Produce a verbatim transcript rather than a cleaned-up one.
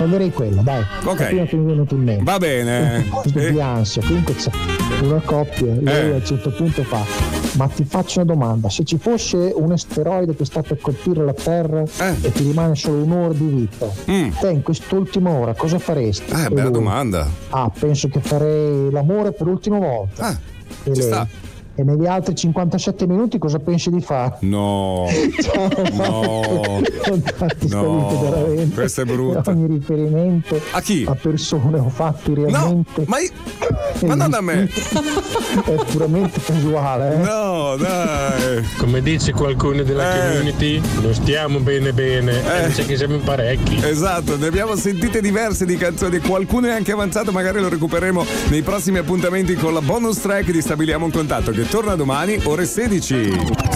Toglierei quella, dai. Ok. Prima che mi viene in mente. Va bene. Un po' di ansia. Comunque c'è una coppia, lei Eh. a un certo punto fa: ma ti faccio una domanda, se ci fosse un asteroide che sta per colpire la Terra Eh. e ti rimane solo un'ora di vita, Mm. te in quest'ultima ora cosa faresti? Eh, E bella lui, domanda. Ah, penso che farei l'amore per l'ultima volta. Ah, E ci lei? sta. E negli altri cinquantasette minuti cosa pensi di fare? No. No. Infatti, No, sto veramente questo è brutto. ogni riferimento A chi? a persone o fatti No, realmente ma, io- ma non a me. è puramente casuale, eh? No, dai. Come dice qualcuno della Eh. community, non stiamo bene bene, Eh. eh. c'è che siamo in parecchi. Esatto, ne abbiamo sentite diverse di canzoni, qualcuno è anche avanzato, magari lo recupereremo nei prossimi appuntamenti con la bonus track di Stabiliamo un contatto che torna domani ore sedici.